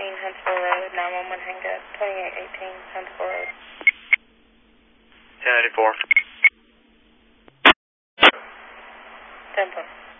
Huntsville Road, 911 hang up, 2818 Huntsville Road. 1084. 10-4.